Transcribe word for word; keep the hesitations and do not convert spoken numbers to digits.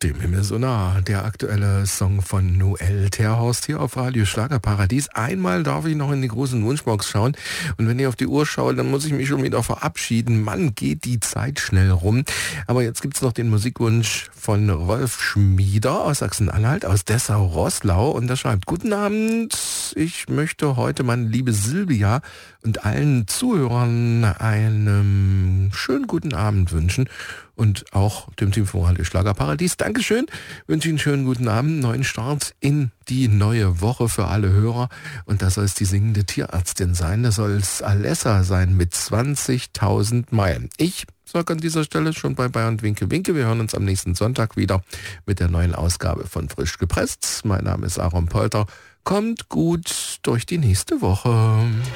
Dem Himmel so nah, der aktuelle Song von Noel Terhorst hier auf Radio Schlagerparadies. Einmal darf ich noch in die großen Wunschbox schauen und wenn ich auf die Uhr schaue, dann muss ich mich schon wieder verabschieden. Mann, geht die Zeit schnell rum. Aber jetzt gibt's noch den Musikwunsch von Rolf Schmieder aus Sachsen-Anhalt, aus Dessau-Roßlau und der schreibt: Guten Abend, ich möchte heute meine liebe Silvia und allen Zuhörern einen schönen guten Abend wünschen. Und auch dem Team von Radio Schlagerparadies. Dankeschön, wünsche Ihnen einen schönen guten Abend, neuen Start in die neue Woche für alle Hörer. Und das soll es die singende Tierärztin sein, das soll es Alessa sein mit zwanzigtausend Meilen. Ich sage an dieser Stelle schon bye bye und winke winke. Wir hören uns am nächsten Sonntag wieder mit der neuen Ausgabe von Frisch gepresst. Mein Name ist Aaron Polter. Kommt gut durch die nächste Woche.